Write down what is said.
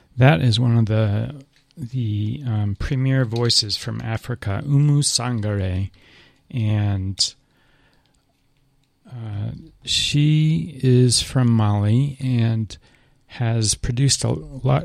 That is one of the premier voices from Africa, Umu Sangare, and she is from Mali and has produced a lot